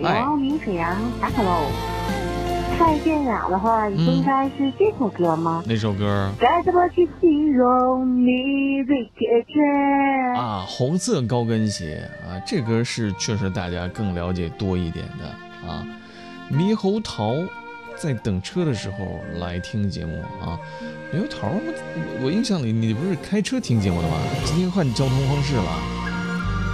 永浩明沈阳打卡喽。再见了的话，应该是这首歌吗？ 哪首歌？ 该怎么去形容你最贴切啊？红色高跟鞋啊，这歌是确实大家更了解多一点的啊。猕猴桃在等车的时候来听节目啊。猕猴桃，我印象里你不是开车听节目的吗？今天换交通方式了。